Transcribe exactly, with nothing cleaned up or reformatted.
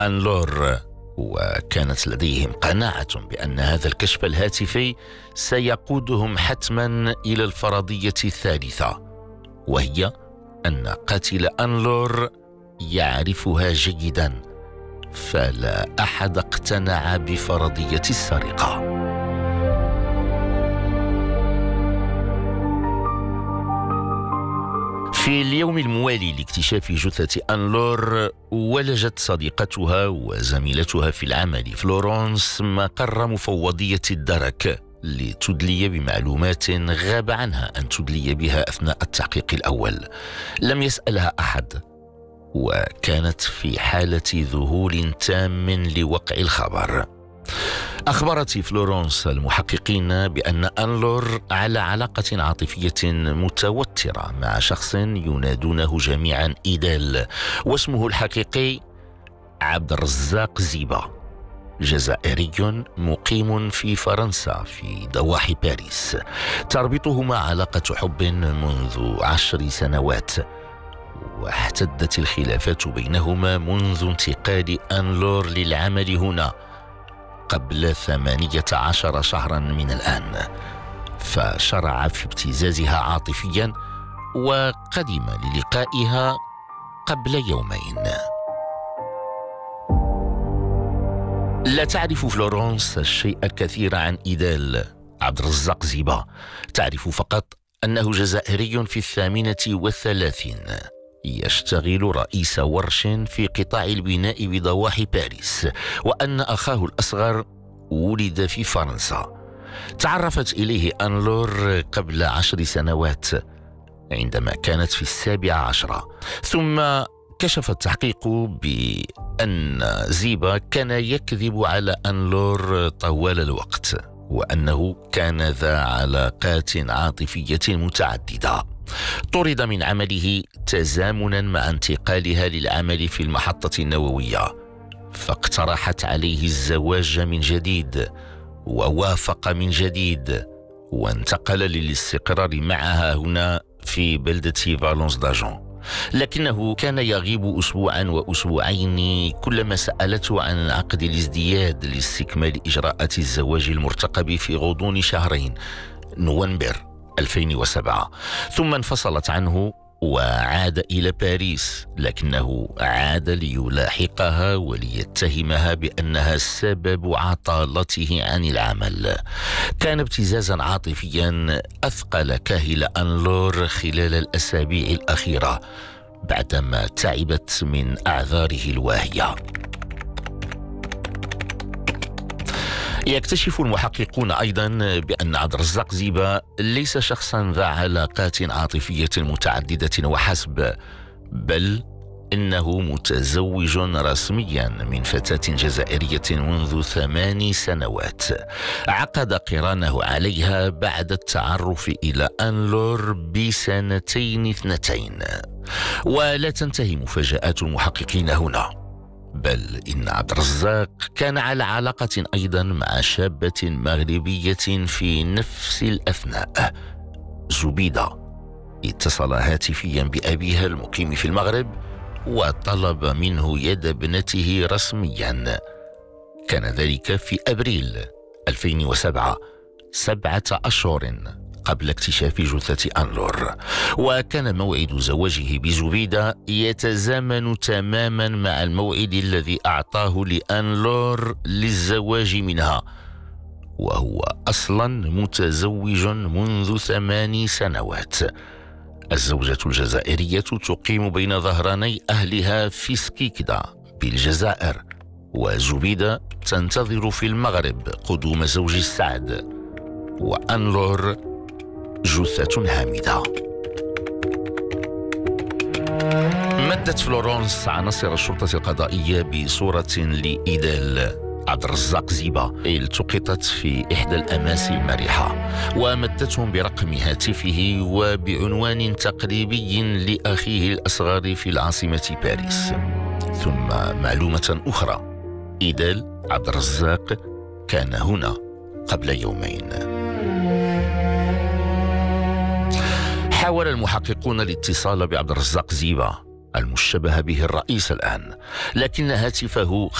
أنلور، وكانت لديهم قناعة بأن هذا الكشف الهاتفي سيقودهم حتما إلى الفرضية الثالثة، وهي أن قاتل أنلور يعرفها جيدا، فلا أحد اقتنع بفرضية السرقة. في اليوم الموالي لاكتشاف جثة أنلور، ولجت صديقتها وزميلتها في العمل فلورانس مقر مفوضية الدرك لتدلي بمعلومات غاب عنها أن تدلي بها أثناء التحقيق الأول. لم يسألها أحد، وكانت في حالة ذهول تام لوقع الخبر. أخبرت فلورانس المحققين بأن أنلور على علاقة عاطفية متوترة مع شخص ينادونه جميعا إيديل، واسمه الحقيقي عبد الرزاق زيبة، جزائري مقيم في فرنسا في ضواحي باريس. تربطهما علاقة حب منذ عشر سنوات، واحتدت الخلافات بينهما منذ انتقال أنلور للعمل هنا قبل ثمانية عشر شهرا من الآن، فشرع في ابتزازها عاطفيا وقدم للقائها قبل يومين. لا تعرف فلورانس الشيء الكثير عن إيديل عبد الرزاق زيبة، تعرف فقط أنه جزائري في الثامنة والثلاثين، يشتغل رئيس ورش في قطاع البناء بضواحي باريس، وأن أخاه الأصغر ولد في فرنسا. تعرفت إليه أنلور قبل عشر سنوات عندما كانت في السابعة عشرة، ثم كشف التحقيق بأن زيبة كان يكذب على أنلور طوال الوقت، وأنه كان ذا علاقات عاطفية متعددة. طرد من عمله تزامنا مع انتقالها للعمل في المحطة النووية، فاقترحت عليه الزواج من جديد، ووافق من جديد، وانتقل للاستقرار معها هنا في بلدة فالونس داجون. لكنه كان يغيب أسبوعا وأسبوعين كلما سألته عن عقد الازدياد لاستكمال إجراءات الزواج المرتقب في غضون شهرين، نوفمبر ألفين وسبعة. ثم انفصلت عنه وعاد إلى باريس، لكنه عاد ليلاحقها وليتهمها بأنها سبب عطالته عن العمل. كان ابتزازا عاطفيا أثقل كاهل أنلور خلال الأسابيع الأخيرة بعدما تعبت من أعذاره الواهية. يكتشف المحققون أيضا بأن عبد الرزاق زيبة ليس شخصا ذا علاقات عاطفية متعددة وحسب، بل إنه متزوج رسميا من فتاة جزائرية منذ ثمان سنوات، عقد قرانه عليها بعد التعرف إلى أنلور بسنتين اثنتين. ولا تنتهي مفاجآت المحققين هنا، بل إن عبد الرزاق كان على علاقة أيضا مع شابة مغربية في نفس الأثناء، زبيدة. اتصل هاتفيا بأبيها المقيم في المغرب وطلب منه يد ابنته رسميا. كان ذلك في أبريل ألفين وسبعة، سبعة أشهر قبل اكتشاف جثة أنلور، وكان موعد زواجه بزبيدة يتزامن تماما مع الموعد الذي أعطاه لأنلور للزواج منها، وهو أصلا متزوج منذ ثمان سنوات. الزوجة الجزائرية تقيم بين ظهراني أهلها في سكيكدا بالجزائر، وزبيدة تنتظر في المغرب قدوم زوج السعد، وأنلور جثة هامدة. مدت فلورانس عناصر الشرطة القضائية بصورة لإيديل عبد الرزاق زيبة، التقطت في إحدى الأماسي المرحة، ومدتهم برقم هاتفه وبعنوان تقريبي لأخيه الأصغر في العاصمة باريس. ثم معلومة أخرى، إيديل عبد الرزاق كان هنا قبل يومين. حاول المحققون الاتصال بعبد الرزاق زيبة، المشتبه به الرئيس الآن، لكن هاتفه